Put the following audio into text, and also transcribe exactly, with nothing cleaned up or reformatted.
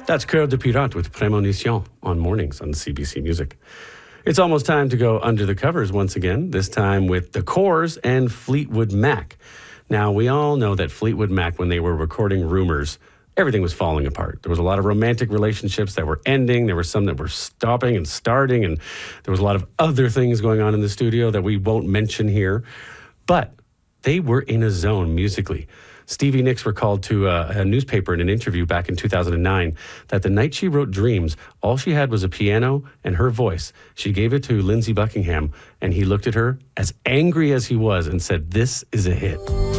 That's Cœur de Pirate with Prémonition on mornings on C B C Music. It's almost time to go under the covers once again, this time with The Corrs and Fleetwood Mac. Now, we all know that Fleetwood Mac, when they were recording Rumours, everything was falling apart. There was a lot of romantic relationships that were ending. There were some that were stopping and starting, and there was a lot of other things going on in the studio that we won't mention here. But they were in a zone musically. Stevie Nicks recalled to a, a newspaper in an interview back in two thousand nine that the night she wrote Dreams, all she had was a piano and her voice. She gave it to Lindsey Buckingham, and he looked at her as angry as he was and said, "This is a hit."